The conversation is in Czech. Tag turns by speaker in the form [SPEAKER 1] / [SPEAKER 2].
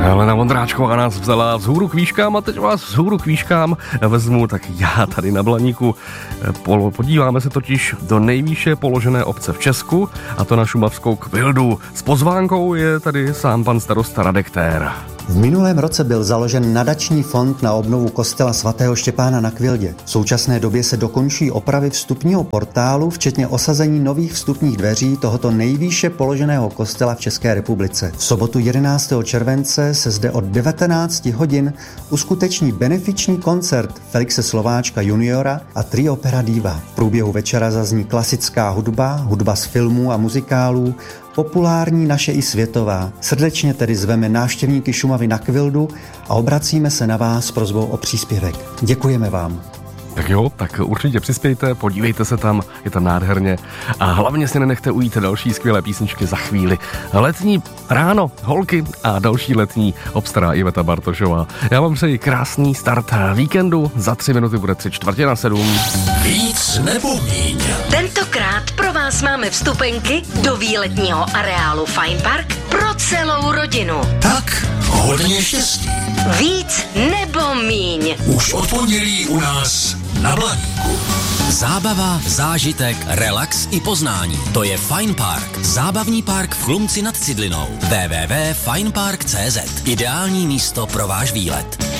[SPEAKER 1] Helena Vondráčková nás vzala vzhůru k výškám a teď vás vzhůru k výškám vezmu tak já tady na Blaníku. Podíváme se totiž do nejvýše položené obce v Česku, a to na šumavskou Kvildu. S pozvánkou je tady sám pan starosta Radek Tér.
[SPEAKER 2] V minulém roce byl založen nadační fond na obnovu kostela svatého Štěpána na Kvildě. V současné době se dokončí opravy vstupního portálu, včetně osazení nových vstupních dveří tohoto nejvýše položeného kostela v České republice. V sobotu 11. července se zde od 19 hodin uskuteční benefiční koncert Felixe Slováčka juniora a trio Opera Diva. V průběhu večera zazní klasická hudba z filmů a muzikálů, populární naše i světová. Srdečně tedy zveme návštěvníky Šumavy na Kvildu a obracíme se na vás s prosbou o příspěvek. Děkujeme vám.
[SPEAKER 1] Tak jo, tak určitě přispějte, podívejte se tam, je tam nádherně a hlavně si nenechte ujít další skvělé písničky za chvíli. Letní ráno, holky a další letní obstará Iveta Bartošová. Já vám přeji krásný start víkendu, za 3 minuty bude 6:45.
[SPEAKER 3] Víc nebo míň.
[SPEAKER 4] Tentokrát pro vás máme vstupenky do výletního areálu Fine Park pro celou rodinu.
[SPEAKER 3] Tak hodně štěstí.
[SPEAKER 4] Víc nebo míň.
[SPEAKER 3] Už od pondělí u nás na Blaníku.
[SPEAKER 5] Zábava, zážitek, relax i poznání. To je Fine Park. Zábavní park v Chlumci nad Cidlinou. www.finepark.cz. Ideální místo pro váš výlet.